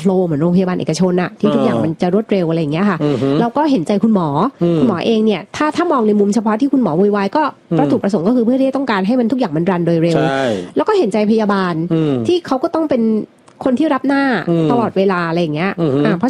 ลว์เหมือนโรงพยาบาลเอกชนอะที่ทุกอย่างมันจะรวดเร็วอะไรอย่างเงี้ยค่ะเราก็เห็นใจคุณหมอเองเนี่ยถ้ามองในมุมเฉพาะที่คุณหมอวุ่นวายก็วัตถุประสงค์ก็คือเพื่อที่ต้องการให้มันทุกอย่างมันรันโดยเร็วแล้วก็เห็นใจพยาบาลที่เขาก็ต้องเป็นคนที่รับหน้าตลอดเวลาอะไรอย่างเงี้ยเพราะ